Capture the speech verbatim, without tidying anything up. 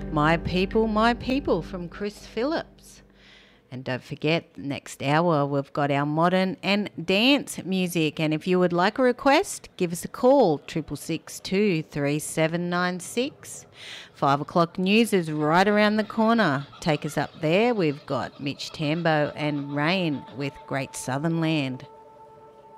My People, My People from Chris Phillips. And don't forget, next hour we've got our modern and dance music. And if you would like a request, give us a call, triple six two three seven nine six. Five o'clock news is right around the corner. Take us up there. We've got Mitch Tambo and Rain with Great Southern Land.